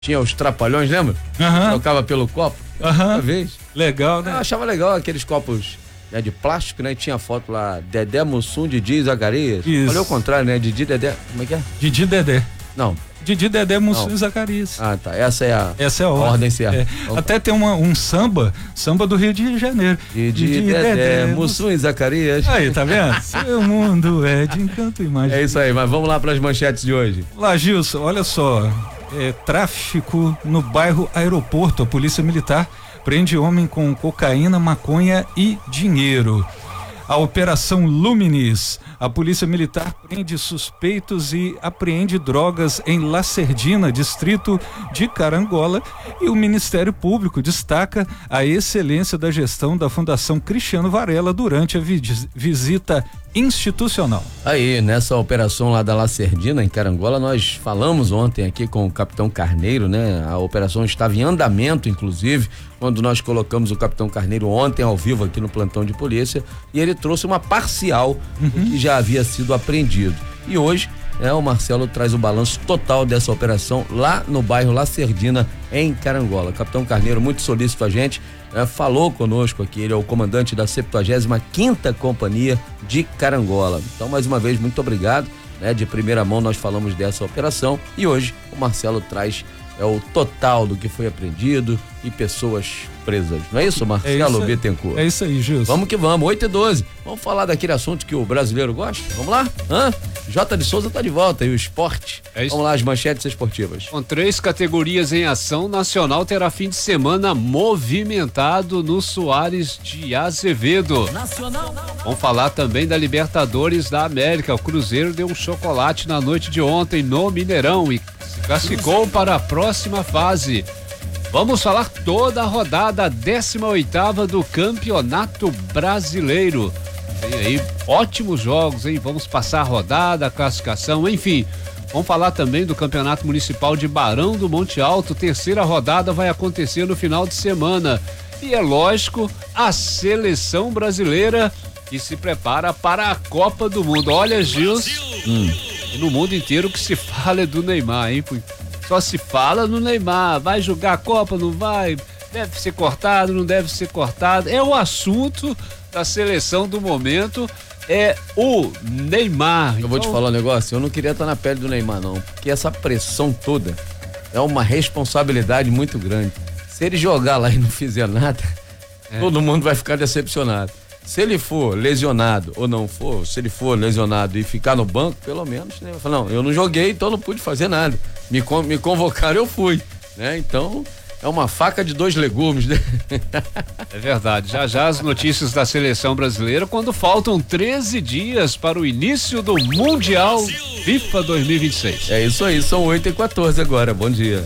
tinha os trapalhões, lembra? Trocava pelo copo. Uma vez. Legal, né? Eu achava legal aqueles copos, né, de plástico, né? Tinha foto lá, Dedé, Mussum, Didi e Zacarias. Isso. Olha o contrário, né? Didi, Dedé, como é que é? Didi, Dedé. Não. Didi, Dedé, Mussum e Zacarias. Ah, tá. Essa é a ordem certa. Então, até tem um samba do Rio de Janeiro. Didi, Dedé, Mussum e Zacarias. Aí, tá vendo? Seu mundo é de encanto e magia. É isso aí, mas vamos lá para as manchetes de hoje. Lá, Gilson, olha só. Tráfico no bairro Aeroporto. A Polícia Militar prende homem com cocaína, maconha e dinheiro. A Operação Luminis. A Polícia Militar prende suspeitos e apreende drogas em Lacerdina, distrito de Carangola, e o Ministério Público destaca a excelência da gestão da Fundação Cristiano Varela durante a visita institucional. Aí, nessa operação lá da Lacerdina, em Carangola, nós falamos ontem aqui com o Capitão Carneiro, né? A operação estava em andamento, inclusive, quando nós colocamos o Capitão Carneiro ontem ao vivo aqui no plantão de polícia, e ele trouxe uma parcial do que já havia sido apreendido. E hoje, o Marcelo traz o balanço total dessa operação lá no bairro Lacerdina, em Carangola. Capitão Carneiro, muito solícito a gente, falou conosco aqui, ele é o comandante da 75ª Companhia de Carangola. Então, mais uma vez, muito obrigado, né? De primeira mão nós falamos dessa operação e hoje o Marcelo traz o total do que foi apreendido e pessoas presas. Não é isso, Marcelo Bittencourt? É isso aí, Gilson. Vamos que vamos, 8h12. Vamos falar daquele assunto que o brasileiro gosta? Vamos lá? J de Souza tá de volta e o esporte. Vamos lá, as manchetes esportivas. Com 3 categorias em ação, Nacional terá fim de semana movimentado no Soares de Azevedo. Nacional. Vamos falar também da Libertadores da América. O Cruzeiro deu um chocolate na noite de ontem no Mineirão e se classificou para a próxima fase. Vamos falar toda a rodada 18ª do Campeonato Brasileiro. Tem aí ótimos jogos, hein? Vamos passar a rodada, a classificação, enfim. Vamos falar também do Campeonato Municipal de Barão do Monte Alto. Terceira rodada vai acontecer no final de semana. E é lógico, a seleção brasileira que se prepara para a Copa do Mundo. Olha, Gilson, no mundo inteiro o que se fala é do Neymar, hein? Só se fala no Neymar, vai jogar a Copa, não vai, deve ser cortado, não deve ser cortado, é o assunto da seleção do momento, é o Neymar. Eu vou te falar um negócio, eu não queria estar na pele do Neymar não, porque essa pressão toda é uma responsabilidade muito grande. Se ele jogar lá e não fizer nada, todo mundo vai ficar decepcionado. Se ele for lesionado ou não for, se ele for lesionado e ficar no banco, pelo menos, né? Vai falar, não, eu não joguei, então não pude fazer nada. Me convocaram, eu fui, né? Então, é uma faca de 2 legumes, né? É verdade. Já as notícias da seleção brasileira, quando faltam 13 dias para o início do Mundial FIFA 2026. É isso aí, são 8h14 agora, bom dia.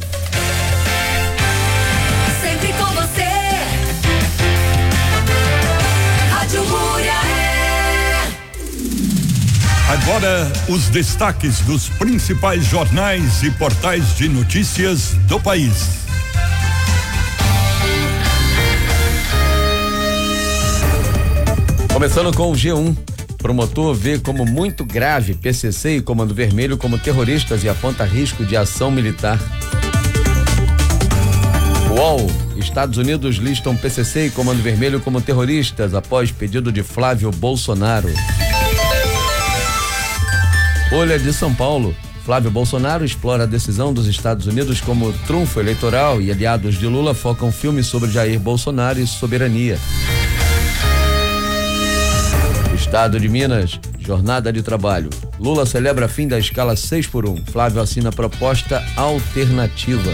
Agora, os destaques dos principais jornais e portais de notícias do país. Começando com o G1. Promotor vê como muito grave PCC e Comando Vermelho como terroristas e aponta risco de ação militar. UOL. Estados Unidos listam PCC e Comando Vermelho como terroristas após pedido de Flávio Bolsonaro. Folha de São Paulo. Flávio Bolsonaro explora a decisão dos Estados Unidos como trunfo eleitoral e aliados de Lula focam filme sobre Jair Bolsonaro e soberania. Estado de Minas. Jornada de trabalho. Lula celebra fim da escala 6x1. Flávio assina proposta alternativa.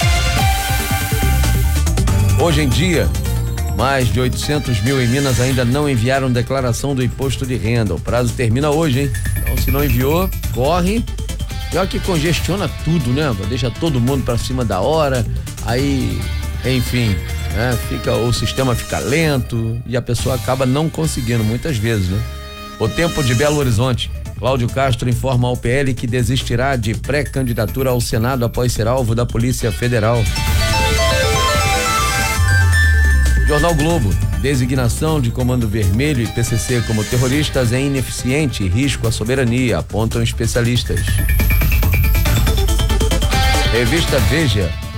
Hoje em dia, mais de 800 mil em Minas ainda não enviaram declaração do imposto de renda. O prazo termina hoje, hein? Então, se não enviou, corre. Pior que congestiona tudo, né? Deixa todo mundo pra cima da hora. Aí, enfim, né? O sistema fica lento e a pessoa acaba não conseguindo muitas vezes, né? O Tempo de Belo Horizonte. Cláudio Castro informa ao PL que desistirá de pré-candidatura ao Senado após ser alvo da Polícia Federal. Jornal Globo. Designação de Comando Vermelho e PCC como terroristas é ineficiente e risco à soberania, apontam especialistas. Revista Veja.